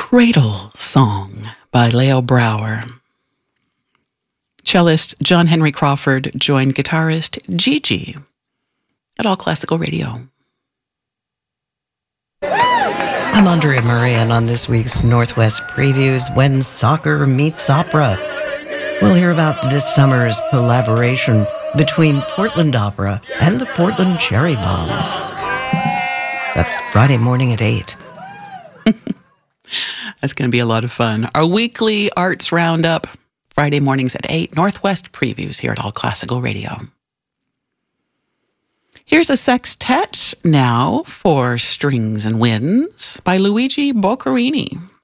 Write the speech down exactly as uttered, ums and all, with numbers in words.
Cradle Song by Leo Brouwer. Cellist John Henry Crawford joined guitarist Gigi at All Classical Radio. I'm Andrea Murray, and on this week's Northwest Previews, When Soccer Meets Opera, we'll hear about this summer's collaboration between Portland Opera and the Portland Cherry Bombs. That's Friday morning at eight. That's going to be a lot of fun. Our weekly arts roundup, Friday mornings at eight, Northwest Previews here at All Classical Radio. Here's a sextet now for Strings and Winds by Luigi Boccherini.